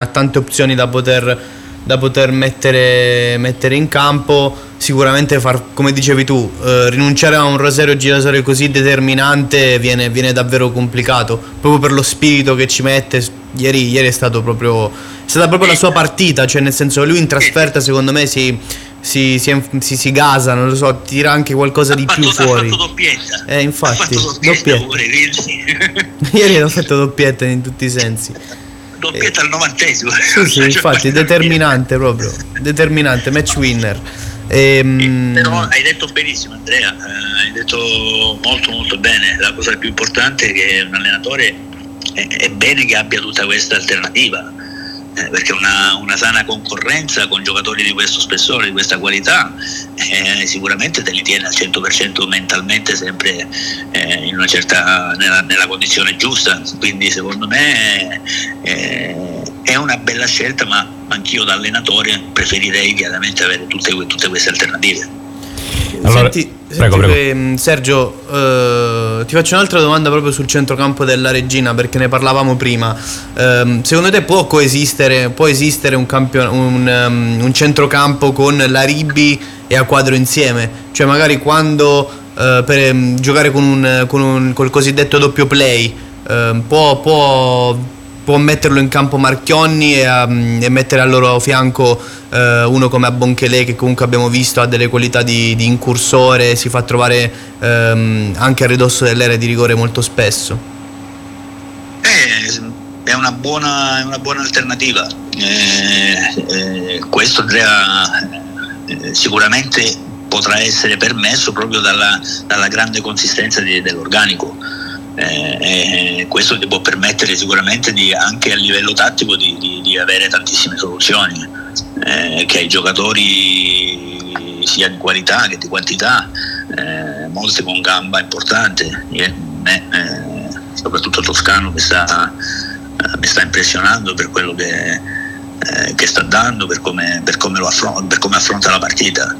ha tante opzioni da poter mettere in campo. Sicuramente come dicevi tu, rinunciare a un Rosario Girasole così determinante viene davvero complicato, proprio per lo spirito che ci mette. Ieri è stata proprio la sua partita, cioè nel senso, lui in trasferta secondo me si gasa, non lo so, tira anche qualcosa di più fuori. Ha fatto doppietta. Infatti, ha fatto doppietta pure, ieri ha fatto doppietta in tutti i sensi. Doppietta al 90esimo. Sì, infatti, determinante proprio, determinante, match winner. Però hai detto benissimo, Andrea, hai detto molto molto bene. La cosa più importante è che un allenatore è bene che abbia tutta questa alternativa, perché una sana concorrenza con giocatori di questo spessore, di questa qualità, sicuramente te li tiene al 100% mentalmente, sempre in una certa, nella condizione giusta. Quindi secondo me è una bella scelta, ma anch'io da allenatore preferirei chiaramente avere tutte queste alternative. Allora, prego. Sergio, ti faccio un'altra domanda proprio sul centrocampo della Regina, perché ne parlavamo prima. Secondo te può esistere un centrocampo con la Ribbi e a Quadro insieme? Cioè magari quando per giocare col cosiddetto doppio play può metterlo in campo Marchionni e mettere al loro fianco uno come Abonkelé, che comunque abbiamo visto ha delle qualità di incursore, si fa trovare anche a ridosso dell'area di rigore molto spesso. È una buona alternativa. Questo, Andrea, sicuramente potrà essere permesso proprio dalla grande consistenza dell'organico. Questo ti può permettere sicuramente anche a livello tattico di avere tantissime soluzioni, che ai giocatori sia di qualità che di quantità, molti con gamba importante. Soprattutto Toscano mi sta impressionando per quello che sta dando, per come affronta la partita.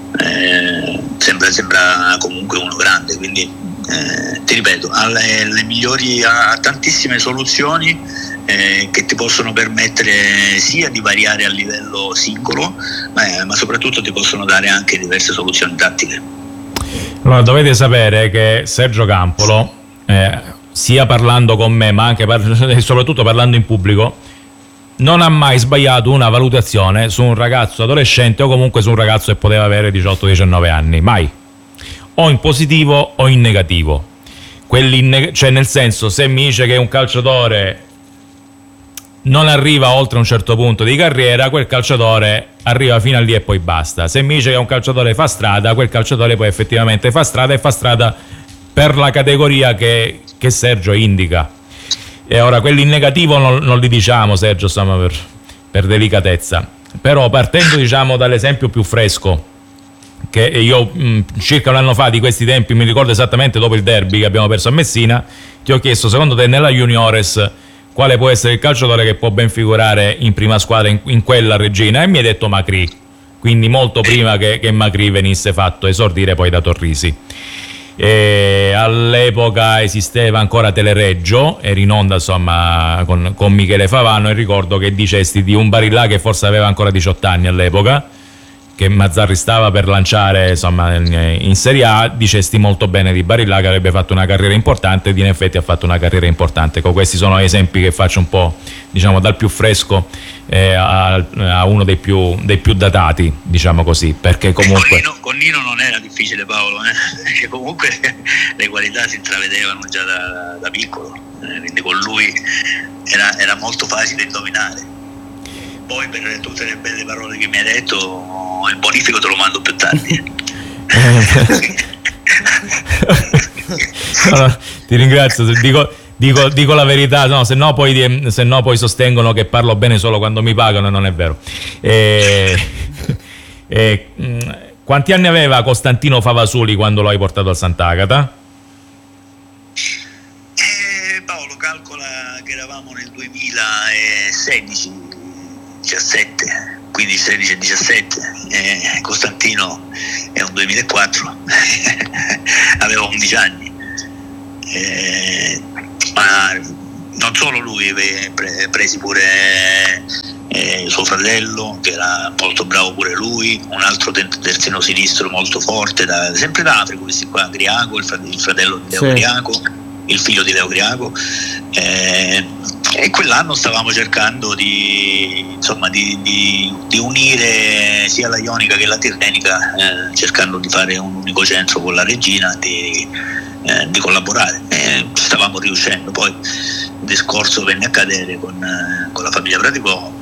Sembra comunque uno grande, quindi ti ripeto, ha tantissime soluzioni che ti possono permettere sia di variare a livello singolo, ma soprattutto ti possono dare anche diverse soluzioni tattiche. Allora, dovete sapere che Sergio Campolo, sia parlando con me ma anche soprattutto parlando in pubblico, non ha mai sbagliato una valutazione su un ragazzo adolescente o comunque su un ragazzo che poteva avere 18-19 anni, mai, o in positivo o in negativo. Cioè, nel senso, se mi dice che un calciatore non arriva oltre un certo punto di carriera, quel calciatore arriva fino a lì e poi basta. Se mi dice che un calciatore fa strada, quel calciatore poi effettivamente fa strada, e fa strada per la categoria che Sergio indica. E ora quelli in negativo non li diciamo, Sergio, insomma, per delicatezza. Però partendo, diciamo, dall'esempio più fresco, che io circa un anno fa di questi tempi, mi ricordo esattamente dopo il derby che abbiamo perso a Messina, ti ho chiesto, secondo te nella Juniores quale può essere il calciatore che può ben figurare in prima squadra in quella Regina, e mi hai detto Macri, quindi molto prima che Macri venisse fatto esordire poi da Torrisi. All'epoca esisteva ancora Telereggio, eri in onda, insomma, con Michele Favano, e ricordo che dicesti di un Barilla che forse aveva ancora 18 anni all'epoca, che Mazzarri stava per lanciare, insomma, in Serie A. Dicesti molto bene di Barilla, che avrebbe fatto una carriera importante, ed in effetti ha fatto una carriera importante. Questi sono esempi che faccio un po', diciamo, dal più fresco a uno dei più datati, diciamo così, perché comunque con Nino non era difficile, Paolo, perché comunque le qualità si intravedevano già da piccolo, quindi con lui era molto facile indovinare. Poi, per tutte le belle parole che mi hai detto, il bonifico te lo mando più tardi. No, ti ringrazio, dico la verità, no, se no poi sostengono che parlo bene solo quando mi pagano, e non è vero. Quanti anni aveva Costantino Favasoli quando lo hai portato al Sant'Agata? Paolo, calcola che eravamo nel 2016, 17, quindi 16 e 17. Costantino è un 2004, aveva 11 anni, ma non solo lui, presi pure suo fratello, che era molto bravo pure lui, un altro terzino sinistro molto forte, sempre d'Africa, questi qua, Griaco, il fratello di Leo Griaco, il figlio di Leo Griaco, e quell'anno stavamo cercando di unire sia la Ionica che la Tirrenica, cercando di fare un unico centro con la Regina, di collaborare. Stavamo riuscendo, poi il discorso venne a cadere con la famiglia Praticò,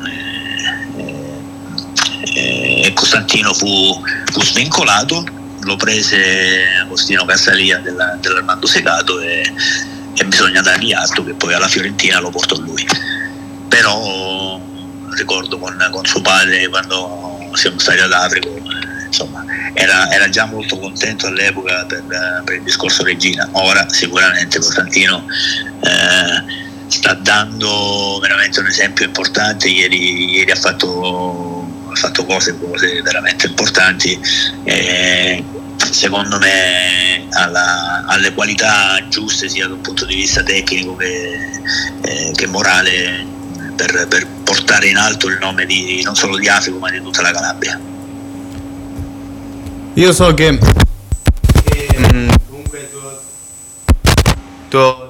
e Costantino fu svincolato, lo prese Agostino Casalia dell'Armando Segato, e bisogna dargli atto che poi alla Fiorentina lo portò lui. Però ricordo con suo padre, quando siamo stati ad Africa, insomma, era già molto contento all'epoca per il discorso Regina. Ora sicuramente Costantino sta dando veramente un esempio importante. Ieri ha fatto cose veramente importanti, secondo me alle qualità giuste sia da un punto di vista tecnico che morale, per portare in alto il nome non solo di Africa ma di tutta la Calabria. Io so che comunque tu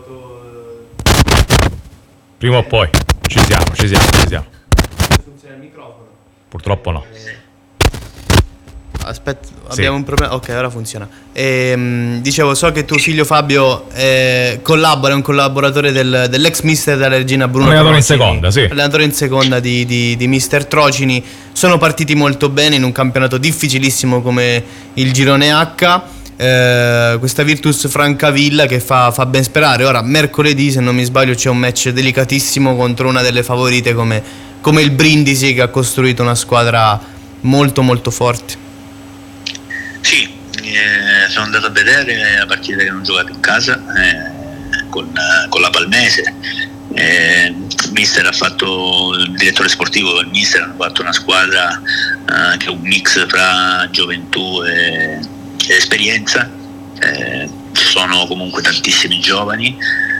prima o poi ci siamo. funziona il microfono? Purtroppo no. Aspetta, Sì. abbiamo un problema. Ok, ora funziona. Dicevo, so che tuo figlio Fabio collabora, è un collaboratore dell'ex mister della Regina Bruno Allenatore in Trocini, seconda, sì. allenatore in seconda di mister Trocini. Sono partiti molto bene in un campionato difficilissimo come il Girone H. Questa Virtus Francavilla che fa ben sperare. Ora mercoledì, se non mi sbaglio, c'è un match delicatissimo contro una delle favorite come il Brindisi, che ha costruito una squadra molto molto forte. Sì, sono andato a vedere la partita che hanno giocato in casa con la Palmese. Il mister ha fatto, il direttore sportivo del mister hanno fatto una squadra che è un mix fra gioventù e esperienza. Ci sono comunque tantissimi giovani.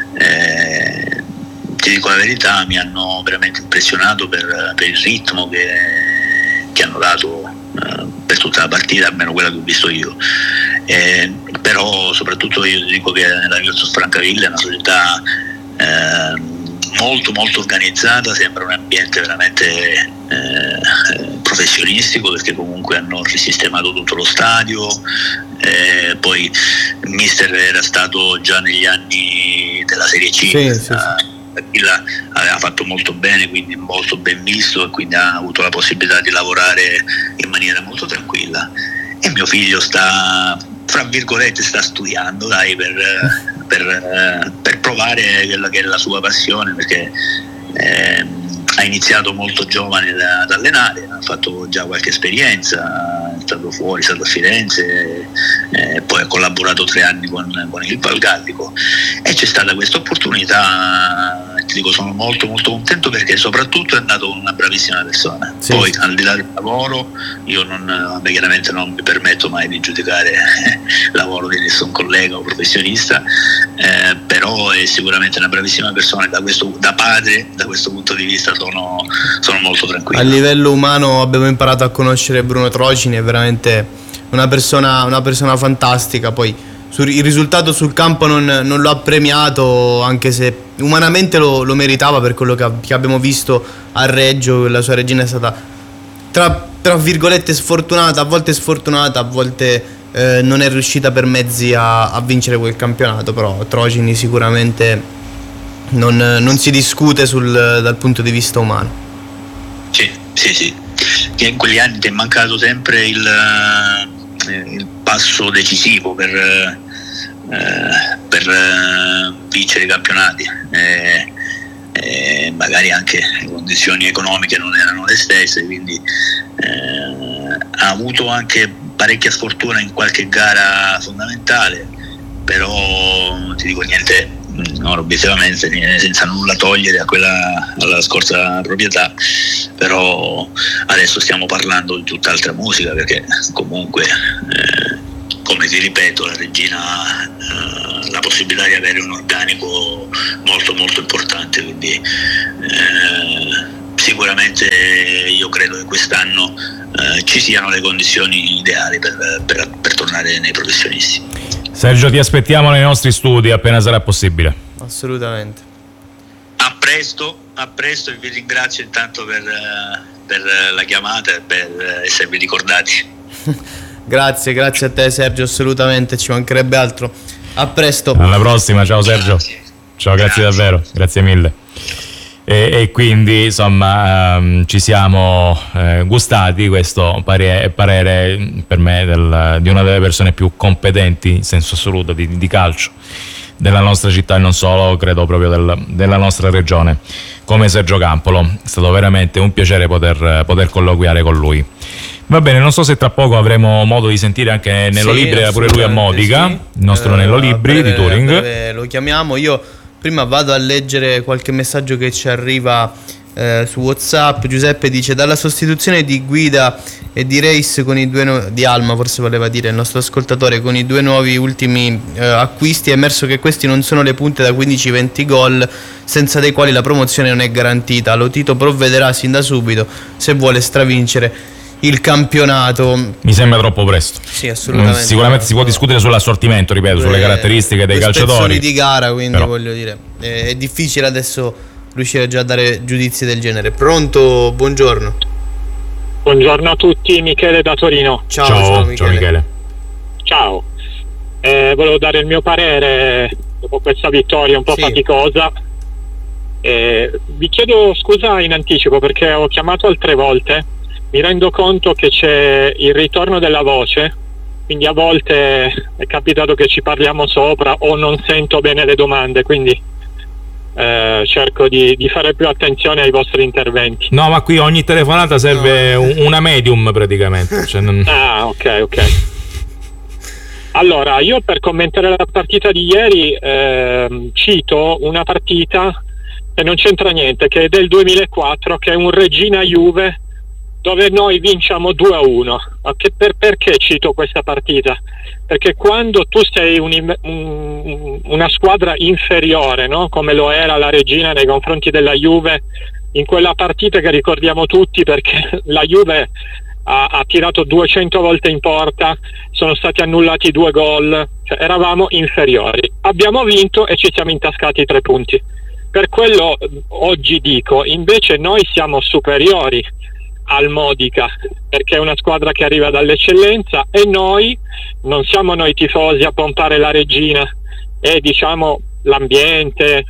Ti dico la verità, mi hanno veramente impressionato per il ritmo che hanno dato per tutta la partita, almeno quella che ho visto io. Però soprattutto io dico che la Virtus Francavilla è una società molto molto organizzata, sembra un ambiente veramente professionistico, perché comunque hanno risistemato tutto lo stadio. Poi il mister era stato già negli anni della Serie C. Sì. Villa aveva fatto molto bene, quindi molto ben visto, e quindi ha avuto la possibilità di lavorare in maniera molto tranquilla. E mio figlio sta, fra virgolette, sta studiando, dai, per provare quella che è la sua passione, perché ha iniziato molto giovane ad allenare, ha fatto già qualche esperienza, è stato fuori, è stato a Firenze, poi ha collaborato 3 anni con il Val Gallico, e c'è stata questa opportunità. Ti dico, sono molto molto contento, perché soprattutto è nato una bravissima persona. Sì. Poi al di là del lavoro, io chiaramente non mi permetto mai di giudicare il lavoro di nessun collega o professionista, però è sicuramente una bravissima persona. Da padre, da questo punto di vista sono molto tranquillo. A livello umano abbiamo imparato a conoscere Bruno Trocini, è veramente una persona fantastica. Poi il risultato sul campo non lo ha premiato, anche se umanamente lo meritava, per quello che abbiamo visto a Reggio. La sua Regina è stata tra virgolette sfortunata, a volte non è riuscita per mezzi a vincere quel campionato, però Trocini sicuramente non si discute dal punto di vista umano. Sì. Che in quegli anni ti è mancato sempre il passo decisivo per vincere i campionati. Magari anche le condizioni economiche non erano le stesse, quindi ha avuto anche parecchia sfortuna in qualche gara fondamentale, però non ti dico niente, obiettivamente, senza nulla togliere alla scorsa proprietà, però adesso stiamo parlando di tutt'altra musica, perché comunque come ti ripeto, la Regina la possibilità di avere un organico molto molto importante, quindi sicuramente io credo che quest'anno ci siano le condizioni ideali per tornare nei professionisti. Sergio, ti aspettiamo nei nostri studi appena sarà possibile. Assolutamente. A presto, e vi ringrazio intanto per la chiamata e per esservi ricordati. Grazie a te Sergio, assolutamente, ci mancherebbe altro. A presto. Alla prossima, ciao Sergio. Grazie. Ciao, grazie davvero, grazie mille. E quindi insomma ci siamo gustati questo parere per me di una delle persone più competenti in senso assoluto di calcio della nostra città e non solo, credo proprio della nostra regione, come Sergio Campolo. È stato veramente un piacere poter colloquiare con lui. Va bene, non so se tra poco avremo modo di sentire anche Nello Libri, pure lui a Modica, sì. Il nostro Nello Libri di Touring. Lo chiamiamo, io prima vado a leggere qualche messaggio che ci arriva su WhatsApp. Giuseppe dice: dalla sostituzione di Guida e di Reis con i di Alma, forse voleva dire il nostro ascoltatore, con i due nuovi ultimi acquisti, è emerso che questi non sono le punte da 15-20 gol senza dei quali la promozione non è garantita. Lotito provvederà sin da subito se vuole stravincere il campionato. Mi sembra troppo presto. Sì, assolutamente. Sicuramente si può discutere sull'assortimento, ripeto, sulle caratteristiche dei calciatori di gara, quindi però, voglio dire, è difficile adesso riuscire già a dare giudizi del genere. Pronto? Buongiorno. Buongiorno a tutti, Michele da Torino. Ciao Michele. Ciao. Volevo dare il mio parere dopo questa vittoria un po' faticosa. Vi chiedo scusa in anticipo perché ho chiamato altre volte. Mi rendo conto che c'è il ritorno della voce, quindi a volte è capitato che ci parliamo sopra o non sento bene le domande, quindi cerco di fare più attenzione ai vostri interventi. No, ma qui ogni telefonata serve una medium praticamente. Cioè non... Ah, ok. Allora, io per commentare la partita di ieri cito una partita che non c'entra niente, che è del 2004, che è un Regina Juve, dove noi vinciamo 2-1. Perché cito questa partita? Perché quando tu sei una squadra inferiore, no? Come lo era la Regina nei confronti della Juve, in quella partita che ricordiamo tutti perché la Juve ha tirato 200 volte in porta, sono stati annullati 2 gol, cioè eravamo inferiori. Abbiamo vinto e ci siamo intascati 3 punti. Per quello oggi dico, invece noi siamo superiori al Modica, perché è una squadra che arriva dall'eccellenza e noi non siamo noi tifosi a pompare la Regina, è diciamo l'ambiente,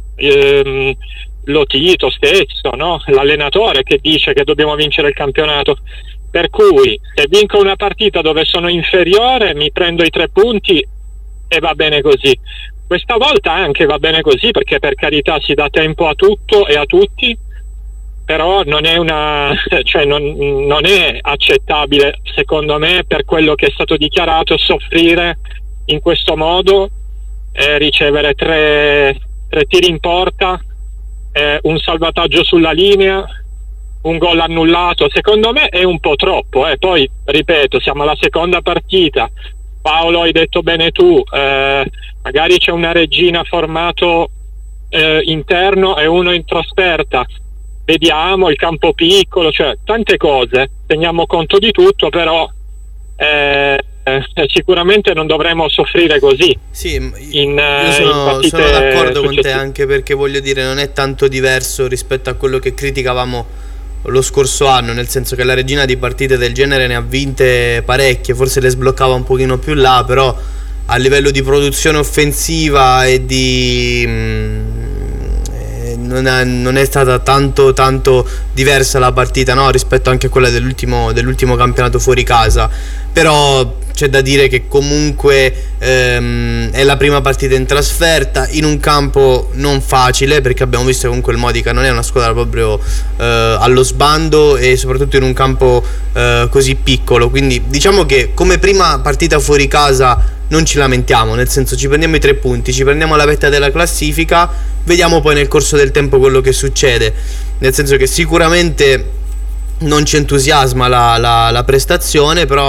Lotito stesso, no? L'allenatore che dice che dobbiamo vincere il campionato, per cui se vinco una partita dove sono inferiore mi prendo i 3 punti e va bene così. Questa volta anche va bene così, perché per carità si dà tempo a tutto e a tutti, però non è non è accettabile secondo me, per quello che è stato dichiarato, soffrire in questo modo, ricevere 3 tiri in porta, un salvataggio sulla linea, un gol annullato. Secondo me è un po' troppo, poi ripeto, siamo alla seconda partita. Paolo, hai detto bene tu, magari c'è una Regina formato interno e uno in trasferta, vediamo il campo piccolo, cioè tante cose, teniamo conto di tutto, però sicuramente non dovremmo soffrire così. Sì, io sono d'accordo con te, anche perché voglio dire non è tanto diverso rispetto a quello che criticavamo lo scorso anno, nel senso che la Regina di partite del genere ne ha vinte parecchie, forse le sbloccava un pochino più là, però a livello di produzione offensiva e di non è stata tanto diversa la partita, no? Rispetto anche a quella dell'ultimo campionato fuori casa. Però c'è da dire che comunque è la prima partita in trasferta in un campo non facile, perché abbiamo visto che comunque il Modica non è una squadra proprio allo sbando, e soprattutto in un campo così piccolo. Quindi diciamo che come prima partita fuori casa non ci lamentiamo, nel senso ci prendiamo i 3 punti, ci prendiamo la vetta della classifica, vediamo poi nel corso del tempo quello che succede, nel senso che sicuramente non ci entusiasma la prestazione, però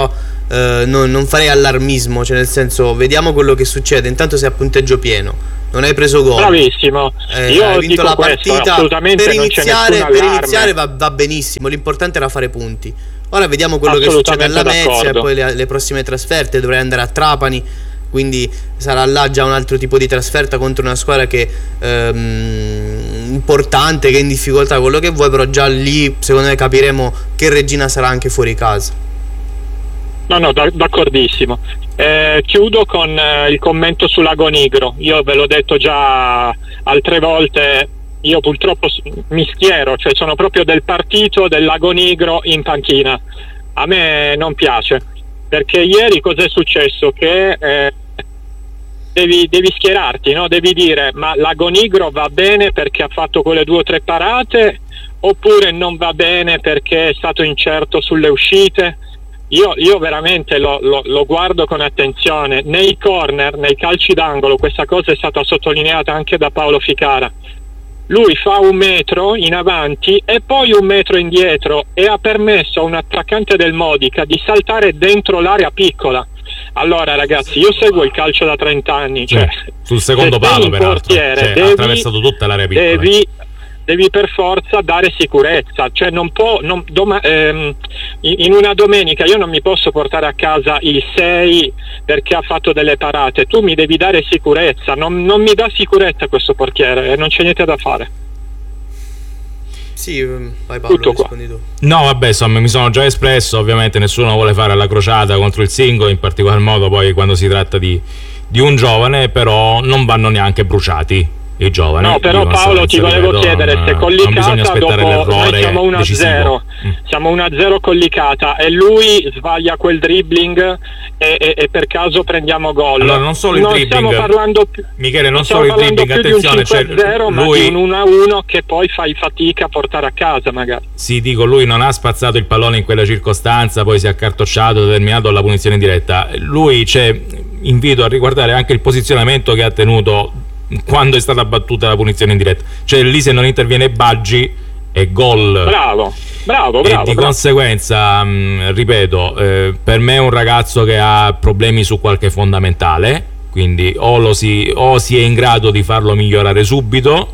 non farei allarmismo, cioè nel senso, vediamo quello che succede. Intanto sei a punteggio pieno, non hai preso gol, bravissimo, io hai vinto dico la questo, partita, assolutamente per non c'è iniziare, nessun per allarme. iniziare va benissimo, l'importante era fare punti. Ora vediamo quello che succede alla Lamezia e poi le prossime trasferte. Dovrei andare a Trapani, quindi sarà là già un altro tipo di trasferta contro una squadra che importante, che è in difficoltà, quello che vuoi, però già lì secondo me capiremo che Reggina sarà anche fuori casa. No, d'accordissimo. Chiudo con il commento su Lago Nigro. Io ve l'ho detto già altre volte, io purtroppo mi schiero, cioè sono proprio del partito del Lago Nigro in panchina. A me non piace, perché ieri cos'è successo? Che devi schierarti, no? Devi dire: ma Lago Nigro va bene perché ha fatto quelle 2 o 3 parate, oppure non va bene perché è stato incerto sulle uscite? Io veramente lo guardo con attenzione. Nei corner, nei calci d'angolo, questa cosa è stata sottolineata anche da Paolo Ficara. Lui fa 1 metro in avanti e poi 1 metro indietro, e ha permesso a un attaccante del Modica di saltare dentro l'area piccola. Allora ragazzi, io seguo il calcio da 30 anni, cioè, sul secondo palo peraltro, ha attraversato tutta l'area piccola. Devi per forza dare sicurezza, cioè in una domenica io non mi posso portare a casa il 6 perché ha fatto delle parate. Tu mi devi dare sicurezza, non mi dà sicurezza questo portiere e non c'è niente da fare. Sì, vai Paolo, rispondi tu. No, vabbè, insomma, mi sono già espresso. Ovviamente nessuno vuole fare la crociata contro il singolo, in particolar modo poi quando si tratta di un giovane, però non vanno neanche bruciati i giovani. No, però Paolo, ti volevo chiedere se Collicata, dopo noi siamo 1-0, siamo 1-0 Collicata e lui sbaglia quel dribbling e per caso prendiamo gol. Allora, non solo il dribbling, stiamo parlando più, Michele, non solo il dribbling, attenzione, cioè lui... ma di un 1-1 che poi fai fatica a portare a casa magari. Sì, dico, lui non ha spazzato il pallone in quella circostanza, poi si è accartocciato, determinato la punizione diretta. Lui, invito a riguardare anche il posizionamento che ha tenuto quando è stata battuta la punizione in diretta, cioè lì se non interviene Baggi è gol. Bravo. E di conseguenza, ripeto, per me è un ragazzo che ha problemi su qualche fondamentale, quindi o si è in grado di farlo migliorare subito,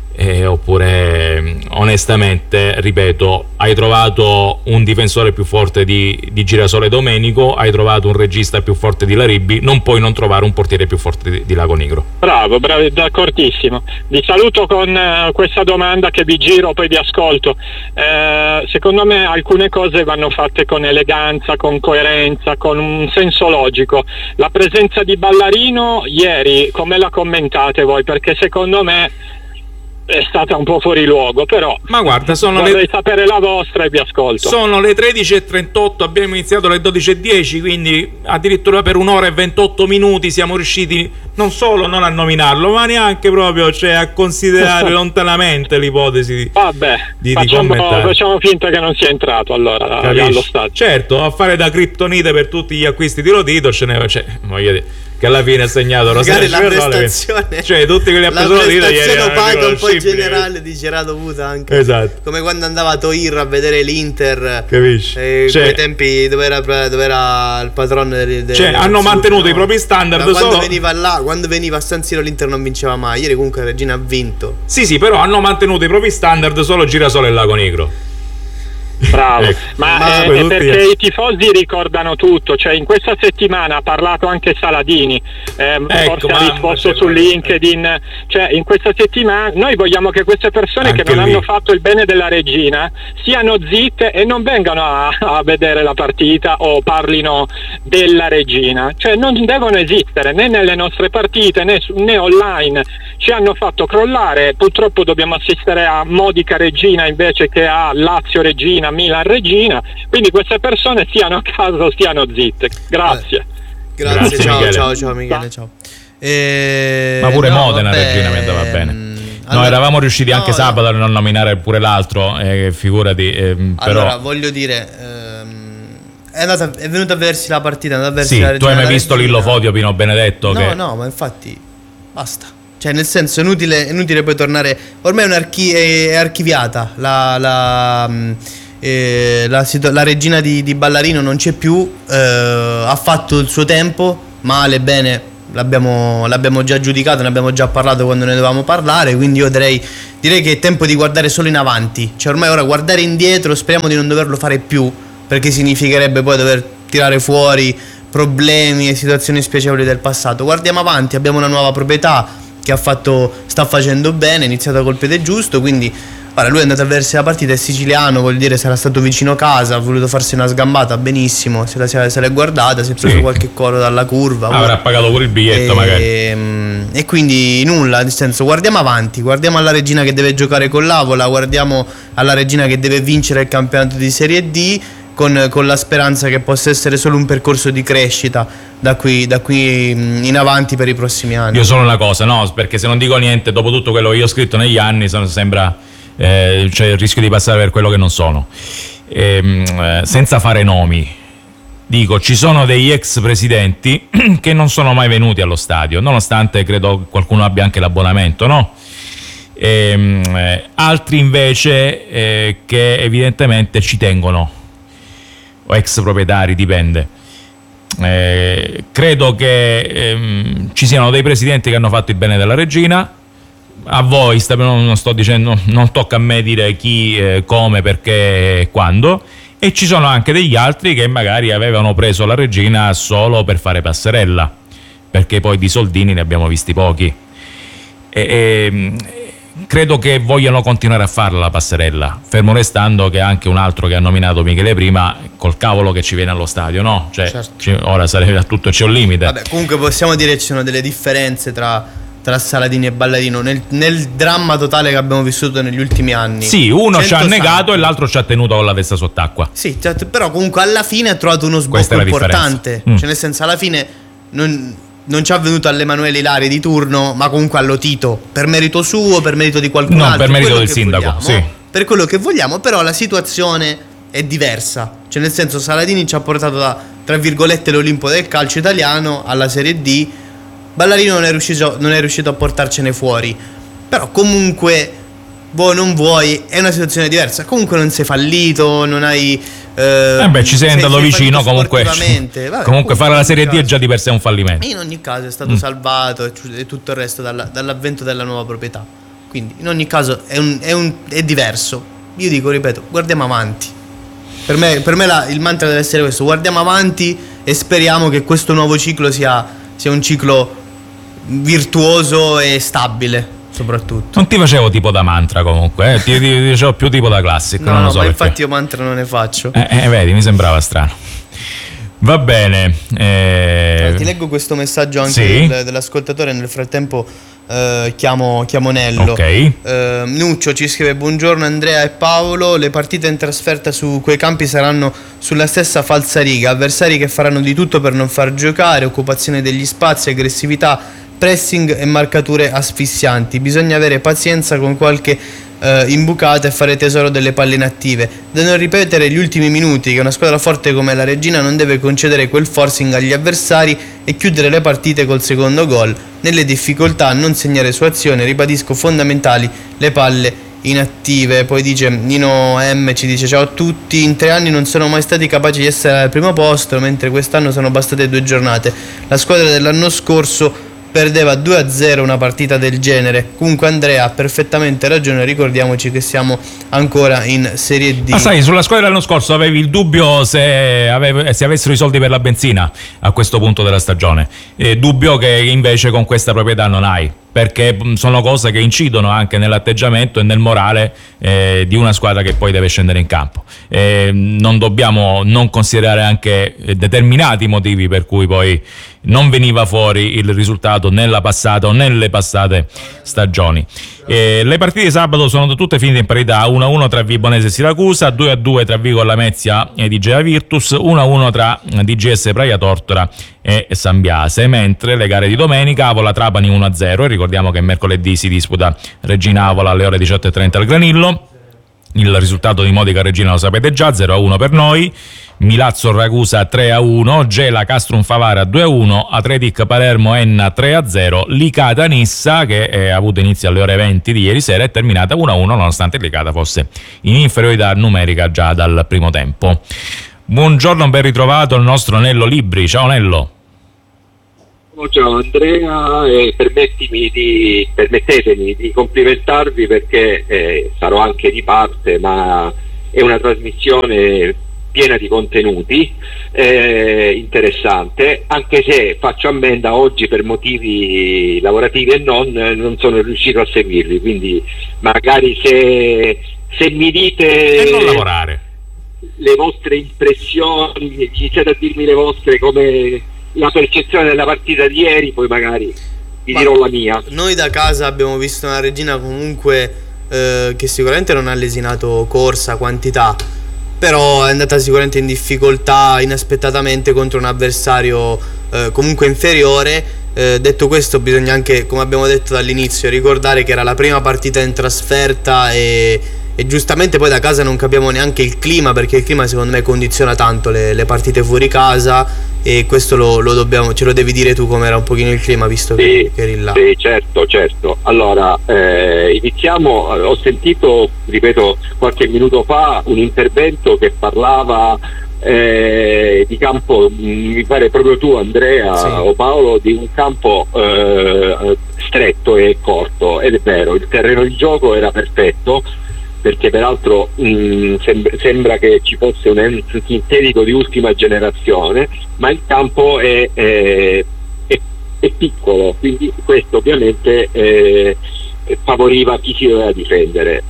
oppure onestamente, ripeto, hai trovato un difensore più forte di Girasole Domenico, hai trovato un regista più forte di Laribbi, non puoi non trovare un portiere più forte di Lago Nigro. Bravo, d'accordissimo. Vi saluto con questa domanda che vi giro, poi vi ascolto. Secondo me alcune cose vanno fatte con eleganza, con coerenza, con un senso logico. La presenza di Ballarino ieri, come la commentate voi? Perché secondo me è stata un po' fuori luogo, però ma guarda, vorrei sapere la vostra e vi ascolto. Sono le 13:38, abbiamo iniziato alle 12:10, quindi addirittura per 1 ora e 28 minuti siamo riusciti non solo non a nominarlo, ma neanche proprio a considerare lontanamente l'ipotesi di commentare. Facciamo finta che non sia entrato allora allo stadio. Certo, a fare da criptonite per tutti gli acquisti di Lotito voglio dire che alla fine ha segnato magari la prestazione, cioè tutti quelli ha preso Lotito ieri, lo paga un po' in generale, c'era dovuta anche, esatto, come quando andava a Toir a vedere l'Inter, capisci? Quei tempi dove era il padrone hanno mantenuto i propri standard quando veniva a San Siro l'Inter non vinceva mai. Ieri comunque Regina ha vinto. Sì, però hanno mantenuto i propri standard solo Girasole e Lago Nigro. Bravo, ma è perché i tifosi ricordano tutto, cioè in questa settimana ha parlato anche Saladini, forse ha risposto su LinkedIn, cioè in questa settimana noi vogliamo che queste persone anche che non hanno fatto il bene della Regina siano zitte e non vengano a vedere la partita o parlino della Regina, cioè non devono esistere né nelle nostre partite né online. Ci hanno fatto crollare, purtroppo dobbiamo assistere a Modica Regina invece che a Lazio Regina, Milan Regina, quindi queste persone siano a casa o siano zitte. Grazie. Grazie ciao Michele, ciao. Ma pure Modena Regina mi andava bene. Allora, eravamo riusciti anche sabato a non nominare pure l'altro, figurati. Allora, però voglio dire, è venuto a vedersi la partita, la Regina. Tu hai mai visto Lillo Fodio, Pino Benedetto? No, ma infatti basta. Cioè, nel senso, è inutile poi tornare. Ormai è archiviata la regina di Ballarino non c'è più, ha fatto il suo tempo, male, bene, l'abbiamo già giudicato, ne abbiamo già parlato quando ne dovevamo parlare, quindi io direi che è tempo di guardare solo in avanti, cioè ormai ora guardare indietro speriamo di non doverlo fare più, perché significherebbe poi dover tirare fuori problemi e situazioni spiacevoli del passato. Guardiamo avanti, abbiamo una nuova proprietà che sta facendo bene, è iniziata col piede giusto, quindi ora lui è andato a vedersi la partita, è siciliano, vuol dire sarà stato vicino casa, ha voluto farsi una sgambata, benissimo, se l'è guardata, si è preso qualche coro dalla curva, avrà pagato pure il biglietto magari, e quindi nulla, nel senso guardiamo avanti, guardiamo alla regina che deve giocare con l'Avola, guardiamo alla regina che deve vincere il campionato di Serie D con la speranza che possa essere solo un percorso di crescita da qui in avanti per i prossimi anni. Io solo una cosa, no, perché se non dico niente dopo tutto quello che io ho scritto negli anni sembra c'è il rischio di passare per quello che non sono, senza fare nomi. Dico, ci sono degli ex presidenti che non sono mai venuti allo stadio, nonostante credo qualcuno abbia anche l'abbonamento, no? Altri invece che evidentemente ci tengono, o ex proprietari, dipende. Credo che ci siano dei presidenti che hanno fatto il bene della regina. A voi non sto dicendo, non tocca a me dire chi, come, perché e quando, e ci sono anche degli altri che magari avevano preso la regina solo per fare passerella, perché poi di soldini ne abbiamo visti pochi, credo che vogliano continuare a farla la passerella, fermo restando che anche un altro che ha nominato Michele prima, col cavolo che ci viene allo stadio, no? Cioè, certo. Ora sarebbe a tutto, c'è un limite. Vabbè, comunque possiamo dire che ci sono delle differenze tra Saladini e Ballarino nel dramma totale che abbiamo vissuto negli ultimi anni. Sì, uno ci ha negato e l'altro ci ha tenuto con la testa sott'acqua. Sì, certo, però comunque alla fine ha trovato uno sbocco importante, cioè nel senso alla fine non ci ha venuto all'Emanuele Ilari di turno, ma comunque allo Tito, per merito suo, per merito di qualcun altro, per merito del sindaco, sì. Per quello che vogliamo, però la situazione è diversa, cioè nel senso Saladini ci ha portato da, tra virgolette, l'Olimpo del calcio italiano alla Serie D. Ballarino non è riuscito a portarcene fuori, però comunque vuoi non vuoi è una situazione diversa, comunque non sei fallito, non hai ci sei andato vicino, comunque fare la Serie D è già di per sé un fallimento. In ogni caso è stato salvato e tutto il resto dall'avvento della nuova proprietà, quindi in ogni caso è diverso. Io dico, ripeto, guardiamo avanti. Per me il mantra deve essere questo: guardiamo avanti e speriamo che questo nuovo ciclo sia un ciclo virtuoso e stabile, soprattutto. Non ti facevo tipo da mantra comunque, ti dicevo più tipo da classico. No, ma infatti io mantra non ne faccio. Vedi, mi sembrava strano. Va bene. Ti leggo questo messaggio anche dell'ascoltatore, nel frattempo chiamo Nello. Ok. Nuccio ci scrive: buongiorno Andrea e Paolo, le partite in trasferta su quei campi saranno sulla stessa falsariga, avversari che faranno di tutto per non far giocare, occupazione degli spazi, aggressività, pressing e marcature asfissianti. Bisogna avere pazienza con qualche imbucata e fare tesoro delle palle inattive, da non ripetere gli ultimi minuti, che una squadra forte come la Regina non deve concedere quel forcing agli avversari e chiudere le partite col secondo gol. Nelle difficoltà non segnare su azione, ribadisco, fondamentali le palle inattive. Poi dice Nino M, ci dice: ciao a tutti, in 3 anni non sono mai stati capaci di essere al primo posto, mentre quest'anno sono bastate 2 giornate. La squadra dell'anno scorso perdeva 2-0 una partita del genere. Comunque Andrea ha perfettamente ragione, ricordiamoci che siamo ancora in Serie D. Ma sai, sulla squadra dell'anno scorso avevi il dubbio se avessero i soldi per la benzina a questo punto della stagione, dubbio che invece con questa proprietà non hai, perché sono cose che incidono anche nell'atteggiamento e nel morale di una squadra che poi deve scendere in campo. Non dobbiamo non considerare anche determinati motivi per cui poi non veniva fuori il risultato nella passata o nelle passate stagioni. Le partite di sabato sono tutte finite in parità: 1-1 tra Vibonese e Siracusa, 2-2 tra Vigo Lamezia e Digea Virtus, 1-1 tra DGS Praia Tortora e Sambiase, mentre le gare di domenica: Avola Trapani 1-0, e ricordiamo che mercoledì si disputa Regina Avola alle ore 18:30 al Granillo, Il risultato di Modica Regina lo sapete già, 0-1 per noi. Milazzo Ragusa 3-1, Gela Castrum Favara 2-1, Atletic Palermo Enna 3-0, Licata Nissa, che ha avuto inizio alle ore 20 di ieri sera, è terminata 1-1 nonostante Licata fosse in inferiorità numerica già dal primo tempo. Buongiorno, ben ritrovato il nostro Nello Libri. Ciao Nello. Ciao Andrea, permettetemi di complimentarvi perché sarò anche di parte, ma è una trasmissione piena di contenuti, interessante, anche se faccio ammenda oggi per motivi lavorativi e non sono riuscito a seguirvi, quindi magari se mi dite non lavorare, le vostre impressioni, iniziate a dirmi le vostre, come la percezione della partita di ieri, poi magari vi dirò la mia. Noi da casa abbiamo visto una Regina comunque che sicuramente non ha lesinato corsa, quantità, però è andata sicuramente in difficoltà inaspettatamente contro un avversario comunque inferiore. Detto questo, bisogna anche, come abbiamo detto dall'inizio, ricordare che era la prima partita in trasferta e giustamente poi da casa non capiamo neanche il clima, perché il clima secondo me condiziona tanto le partite fuori casa, e questo ce lo devi dire tu com'era un pochino il clima, visto che eri là. Sì, certo. Allora, iniziamo. Ho sentito, ripeto, qualche minuto fa un intervento che parlava di campo, mi pare proprio tu Andrea, sì, o Paolo, di un campo stretto e corto, ed è vero, il terreno di gioco era perfetto, perché peraltro sembra che ci fosse un sintetico di ultima generazione, ma il campo è piccolo, quindi questo ovviamente favoriva chi si doveva difendere.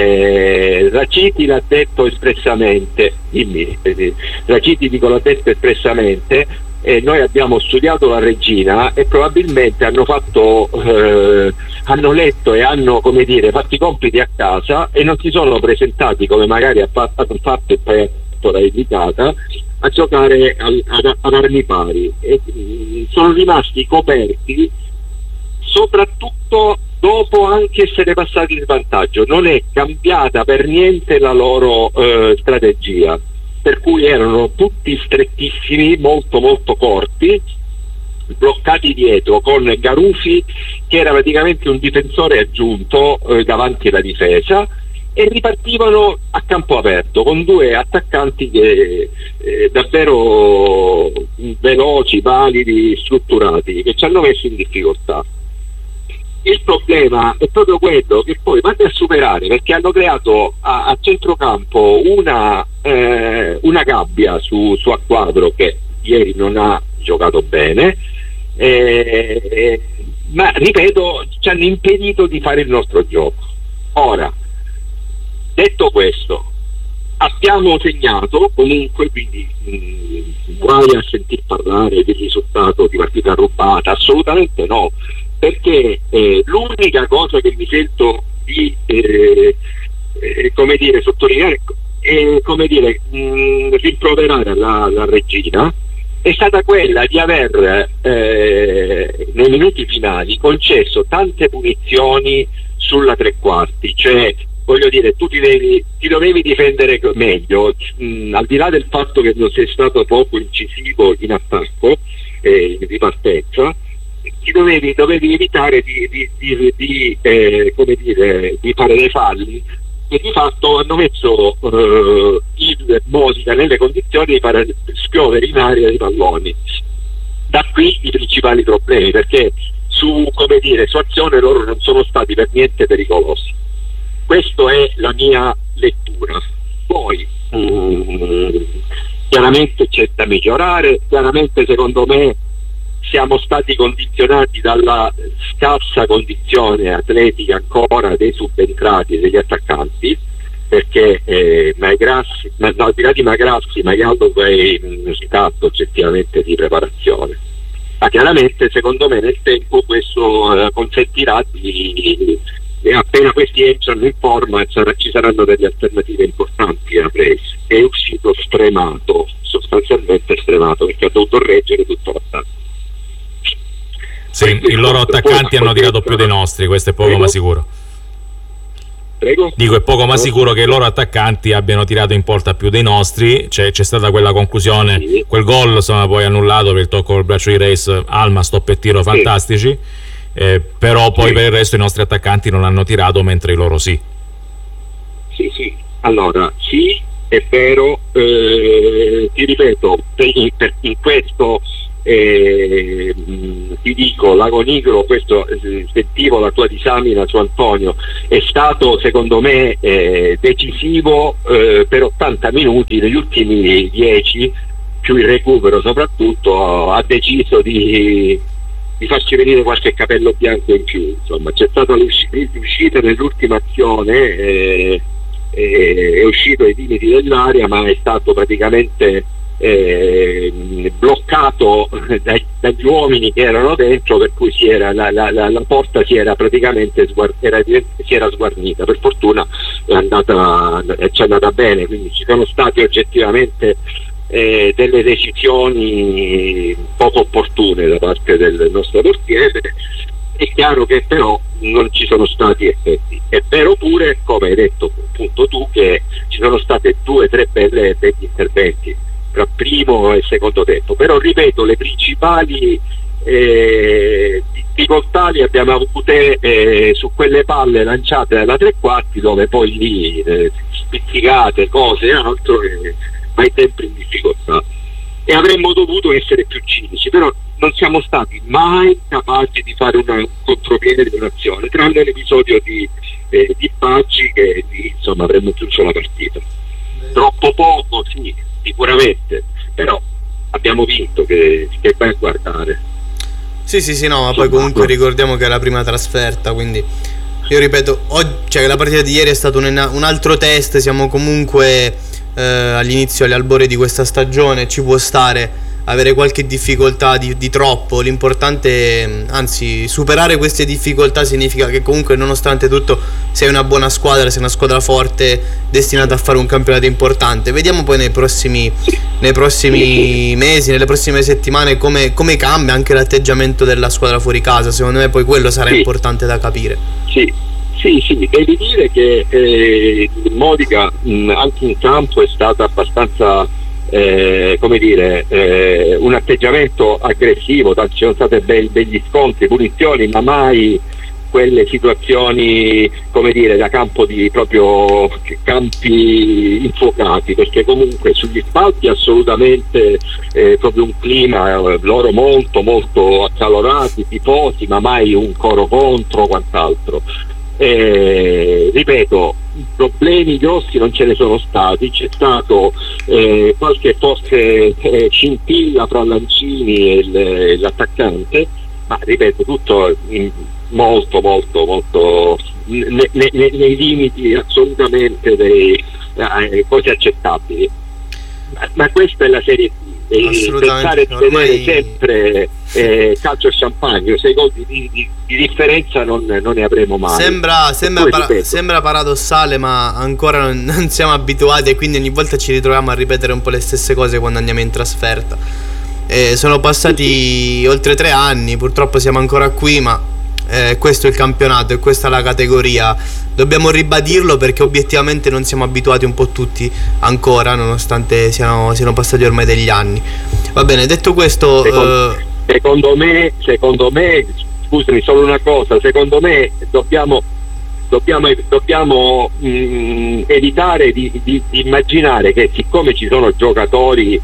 Raciti l'ha detto espressamente, l'ha detto espressamente, noi abbiamo studiato la Regina e probabilmente hanno letto e hanno, come dire, fatto i compiti a casa e non si sono presentati, come magari ha fatto il Pectora Licata, a giocare ad armi pari, e sono rimasti coperti, soprattutto dopo anche essere passati in svantaggio. Non è cambiata per niente la loro strategia, per cui erano tutti strettissimi, molto molto corti, bloccati dietro, con Garufi che era praticamente un difensore aggiunto davanti alla difesa, e ripartivano a campo aperto con due attaccanti che davvero veloci, validi, strutturati, che ci hanno messo in difficoltà. Il problema è proprio quello che poi vanno a superare, perché hanno creato a centrocampo una gabbia su Acquadro, che ieri non ha giocato bene, ma ripeto, ci hanno impedito di fare il nostro gioco. Ora, detto questo, abbiamo segnato comunque, quindi guai a sentir parlare del risultato di partita rubata, assolutamente no, perché l'unica cosa che mi sento di come dire, sottolineare e rimproverare la Regina è stata quella di aver nei minuti finali concesso tante punizioni sulla tre quarti, cioè voglio dire, tu ti dovevi difendere meglio, al di là del fatto che non sei stato poco incisivo in attacco di partenza, ti dovevi evitare di fare dei falli, e di fatto hanno messo il Modica nelle condizioni di fare spiovere in aria i palloni. Da qui i principali problemi, perché su azione loro non sono stati per niente pericolosi. Questa è la mia lettura. Poi chiaramente c'è da migliorare, chiaramente secondo me siamo stati condizionati dalla scarsa condizione atletica ancora dei subentrati e degli attaccanti, perché al di là di Magrassi, Maialdo è in stato oggettivamente di preparazione, ma chiaramente secondo me nel tempo questo consentirà e appena questi entrano in forma ci saranno delle alternative importanti a Presi. È uscito sostanzialmente stremato, perché ha dovuto reggere tutto l'attacco. Sì, i loro attaccanti hanno tirato più dei nostri, questo è poco ma sicuro. Prego? Dico, è poco ma sicuro che i loro attaccanti abbiano tirato in porta più dei nostri. C'è stata quella conclusione, Sì. quel gol insomma poi annullato per il tocco col braccio di Reis, Alma, stop e tiro fantastici, però poi Sì. per il resto i nostri attaccanti non hanno tirato, mentre i loro sì. Sì, allora sì, è vero, ti ripeto, in questo ti dico, Lago Nigro, questo sentivo la tua disamina su Antonio, è stato secondo me decisivo per 80 minuti, negli ultimi 10 più il recupero soprattutto ha deciso di farci venire qualche capello bianco in più, insomma c'è stata l'uscita nell'ultima azione, è uscito ai limiti dell'area, ma è stato praticamente bloccato dagli uomini che erano dentro, per cui la porta si era praticamente si era sguarnita. Per fortuna ci è andata bene, quindi ci sono state oggettivamente delle decisioni poco opportune da parte del nostro portiere. È chiaro che però non ci sono stati effetti. È vero pure, come hai detto appunto tu, che ci sono state 2 o 3 begli interventi tra primo e secondo tempo, però ripeto, le principali difficoltà le abbiamo avute su quelle palle lanciate dalla tre quarti, dove poi lì spizzicate, cose e altro, vai sempre in difficoltà, e avremmo dovuto essere più cinici, però non siamo stati mai capaci di fare un contropiede di un'azione, tranne l'episodio di Paggi, che lì insomma avremmo chiuso la partita. Troppo poco, sì, sicuramente, però abbiamo vinto, che vai a guardare. Sì, no, ma poi comunque ricordiamo che è la prima trasferta, quindi io ripeto, cioè la partita di ieri è stato un altro test, siamo comunque all'inizio, agli albori di questa stagione, ci può stare avere qualche difficoltà di troppo, l'importante, anzi superare queste difficoltà significa che comunque nonostante tutto sei una buona squadra, sei una squadra forte destinata a fare un campionato importante. Vediamo poi nei prossimi mesi, nelle prossime settimane come cambia anche l'atteggiamento della squadra fuori casa. Secondo me poi quello sarà importante da capire. Sì, devi dire che Modica anche in campo è stata abbastanza un atteggiamento aggressivo, ci sono state degli scontri, punizioni, ma mai quelle situazioni, come dire, da campo di proprio campi infuocati, perché comunque sugli spalti assolutamente proprio un clima, loro molto molto accalorati, tifosi, ma mai un coro contro, quant'altro. Ripeto, problemi grossi non ce ne sono stati, c'è stato qualche forse scintilla fra Lancini e l'attaccante, ma ripeto, tutto molto nei limiti assolutamente dei cose accettabili, ma questa è la Serie B. Pensare di vedere sempre calcio e champagne, 6 gol di differenza non ne avremo mai. Sembra paradossale, ma ancora non siamo abituati, e quindi ogni volta ci ritroviamo a ripetere un po' le stesse cose quando andiamo in trasferta. Sono passati oltre 3 anni, purtroppo siamo ancora qui, ma questo è il campionato e questa è la categoria. Dobbiamo ribadirlo perché obiettivamente non siamo abituati un po' tutti ancora, nonostante siano passati ormai degli anni. Va bene, detto questo, secondo me, scusami, solo una cosa, secondo me dobbiamo evitare di immaginare che, siccome ci sono giocatori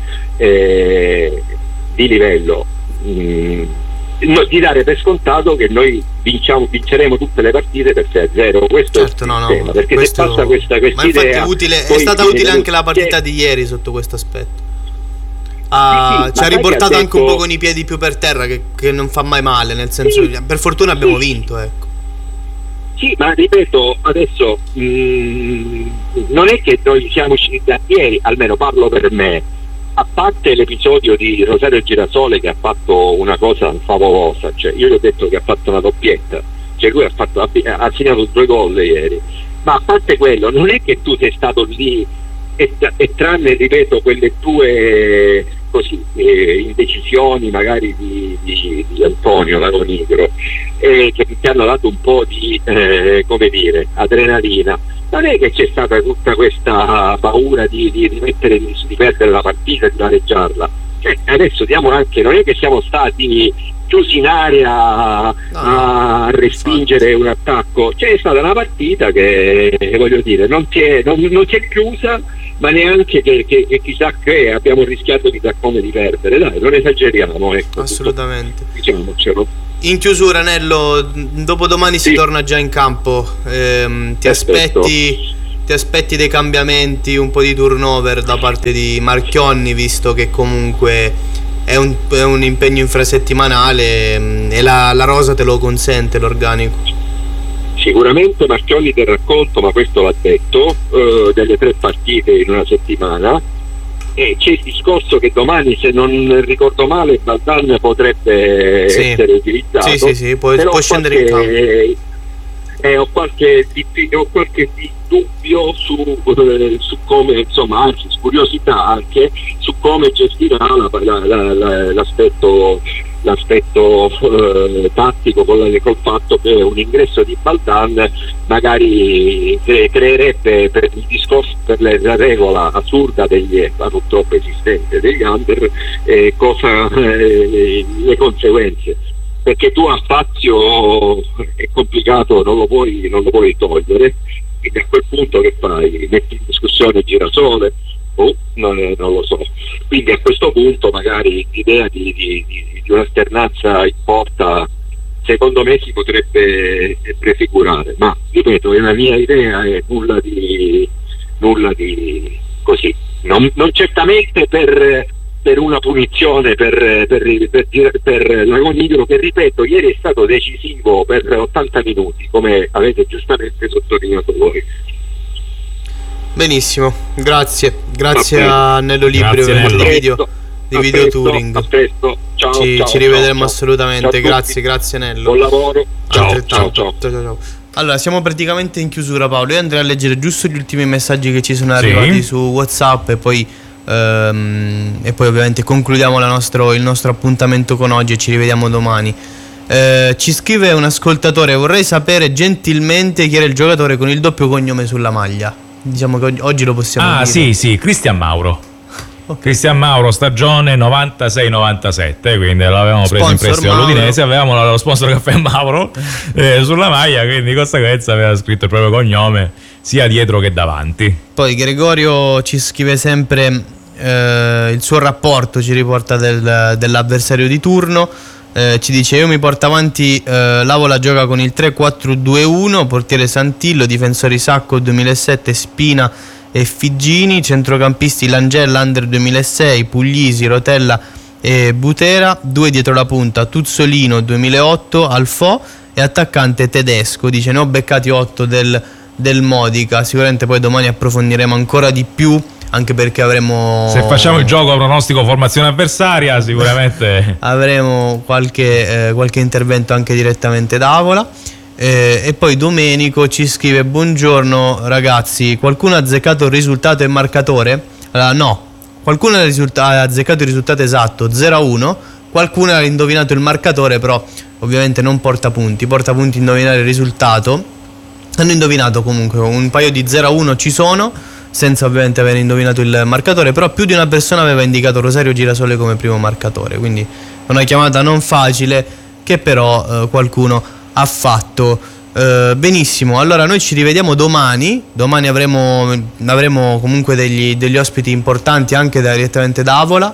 di livello, di dare per scontato che noi vinceremo tutte le partite per 6-0. Questo certo, è il tema, perché questo, se passa questa ma idea, infatti è stata utile anche la partita di ieri sotto questo aspetto. Ci ha riportato anche un po' con i piedi più per terra, che non fa mai male, nel senso, per fortuna abbiamo vinto, ecco. Sì, ma ripeto, adesso non è che noi siamo usciti da ieri, almeno parlo per me, a parte l'episodio di Rosario Girasole, che ha fatto una cosa favolosa, cioè io gli ho detto che ha fatto una doppietta, cioè lui ha segnato 2 gol ieri, ma a parte quello non è che tu sei stato lì e tranne, ripeto, quelle 2 così indecisioni magari di Antonio Lagonigro, che ti hanno dato un po' di come dire, adrenalina. Non è che c'è stata tutta questa paura di perdere la partita, di pareggiarla. Adesso diamo anche, non è che siamo stati chiusi in area a respingere un attacco. C'è stata una partita che, voglio dire, non si è chiusa, ma neanche che chissà che abbiamo rischiato di perdere. Dai, non esageriamo, ecco. Assolutamente. Diciamocelo. In chiusura, Nello, dopodomani si torna già in campo. Ti aspetti dei cambiamenti, un po' di turnover da parte di Marchionni, visto che comunque è un impegno infrasettimanale e la rosa te lo consente, l'organico? Sicuramente Marchionni terrà conto, ma questo l'ha detto, delle 3 partite in una settimana. E c'è il discorso che domani, se non ricordo male, Baldan potrebbe essere utilizzato. Sì, può scendere in campo. Ho qualche dubbio su come, insomma, anzi curiosità anche su come gestirà l'aspetto tattico col fatto che un ingresso di Baldan magari creerebbe, per il discorso, per la regola assurda purtroppo esistente degli under, le conseguenze, perché tu a Fazio è complicato, non lo puoi togliere, quindi a quel punto che fai? Metti in discussione Girasole? Non lo so. Quindi a questo punto magari l'idea di un'alternanza in porta, secondo me, si potrebbe prefigurare, ma ripeto, è la mia idea, è nulla di così, non certamente per una punizione per Lagonigro, che, ripeto, ieri è stato decisivo per 80 minuti, come avete giustamente sottolineato voi. Benissimo, grazie a Nello Librio di video touring. Ci rivedremo assolutamente. Grazie Nello. Buon lavoro. Ciao. Allora, siamo praticamente in chiusura, Paolo. Io andrei a leggere giusto gli ultimi messaggi che ci sono arrivati su WhatsApp e poi ovviamente concludiamo il nostro appuntamento con oggi e ci rivediamo domani. Ci scrive un ascoltatore: vorrei sapere gentilmente chi era il giocatore con il doppio cognome sulla maglia. Diciamo che oggi lo possiamo dire. Sì, Cristian Mauro. Cristian Mauro, stagione 96-97, quindi l'avevamo preso in prestito all'Udinese, avevamo lo sponsor Caffè Mauro sulla maglia, quindi di conseguenza aveva scritto il proprio cognome sia dietro che davanti. Poi Gregorio ci scrive sempre il suo rapporto, ci riporta dell'avversario di turno. Ci dice: io mi porto avanti, Lavola gioca con il 3-4-2-1, portiere Santillo, difensori Sacco 2007, Spina e Figgini, centrocampisti Langella under 2006, Puglisi, Rotella e Butera, 2 dietro la punta, Tuzzolino 2008, Alfò e attaccante Tedesco. Dice: ne ho beccati 8 del Modica. Sicuramente poi domani approfondiremo ancora di più, anche perché avremo, se facciamo il gioco pronostico formazione avversaria, sicuramente avremo qualche intervento anche direttamente da Avola. E poi Domenico ci scrive: buongiorno ragazzi, qualcuno ha azzeccato il risultato e il marcatore? No, qualcuno ha azzeccato il risultato esatto, 0-1, qualcuno ha indovinato il marcatore, però ovviamente non porta punti indovinare il risultato. Hanno indovinato comunque un paio di 0-1 ci sono, senza ovviamente aver indovinato il marcatore, però più di una persona aveva indicato Rosario Girasole come primo marcatore, quindi una chiamata non facile che però qualcuno ha fatto. Benissimo, allora noi ci rivediamo domani avremo comunque degli ospiti importanti anche direttamente da Avola,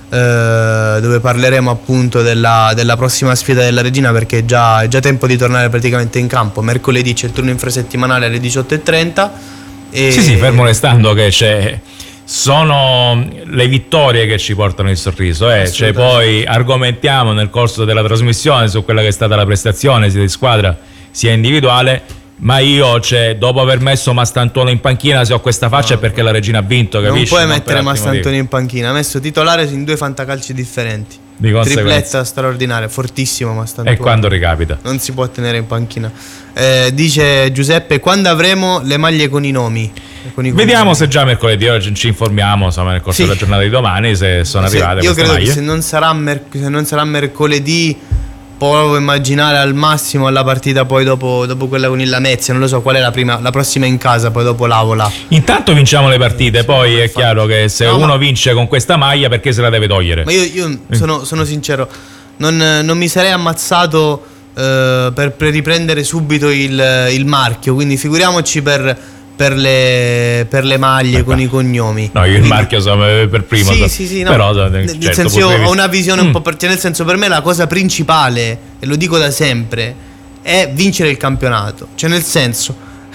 dove parleremo appunto della prossima sfida della Regina, perché è già tempo di tornare praticamente in campo. Mercoledì c'è il turno infrasettimanale alle 18:30. Sì, fermo restando che sono le vittorie che ci portano il sorriso, cioè poi argomentiamo nel corso della trasmissione su quella che è stata la prestazione sia di squadra sia individuale, ma io, dopo aver messo Mastantuono in panchina, se ho questa faccia è perché la Regina ha vinto, capisci? Non puoi mettere Mastantuono in panchina, ha messo titolare in 2 fantacalci differenti. Di conseguenza. Tripletta straordinaria, fortissimo, ma sta E quando ricapita? non si può tenere in panchina. Dice Giuseppe, quando avremo le maglie con i nomi? Vediamo se già mercoledì, oggi ci informiamo, insomma, nel corso della giornata di domani, se sono arrivate io queste credo maglie. che se non sarà mercoledì, provo a immaginare al massimo alla partita poi dopo quella con il Lamezia, non lo so qual è la prossima in casa, poi dopo l'Avola. Intanto vinciamo le partite, poi è chiaro che se uno vince con questa maglia, perché se la deve togliere? Ma io sono sincero, non mi sarei ammazzato per riprendere subito il marchio, quindi figuriamoci per le maglie con i cognomi. No, io il marchio sono per primo. Sì, no. Però nel senso, io ho una visione un po' nel senso, per me la cosa principale, e lo dico da sempre, è vincere il campionato. Cioè, nel senso,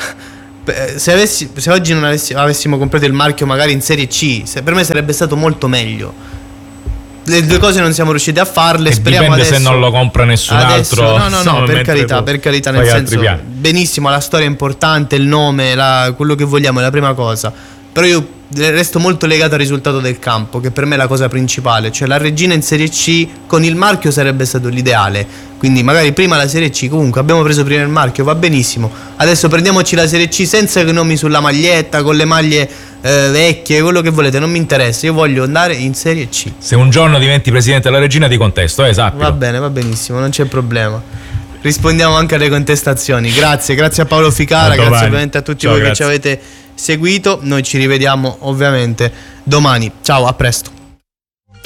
se oggi non avessimo comprato il marchio magari in Serie C, per me sarebbe stato molto meglio. Le due cose non siamo riusciti a farle, e speriamo dipende adesso, se non lo compra nessun altro. No, per carità, nel senso, benissimo, la storia è importante, il nome, quello che vogliamo è la prima cosa, però io resto molto legato al risultato del campo, che per me è la cosa principale. Cioè, la Regina in Serie C con il marchio sarebbe stato l'ideale, quindi magari prima la Serie C, comunque abbiamo preso prima il marchio, va benissimo, adesso prendiamoci la Serie C senza i nomi sulla maglietta, con le maglie vecchie, quello che volete, non mi interessa, io voglio andare in Serie C. Se un giorno diventi presidente della Regina ti contesto, esatto. Va bene, va benissimo, non c'è problema. Rispondiamo anche alle contestazioni. Grazie a Paolo Ficara, grazie ovviamente a tutti voi che ci avete seguito. Noi ci rivediamo ovviamente domani. Ciao, a presto.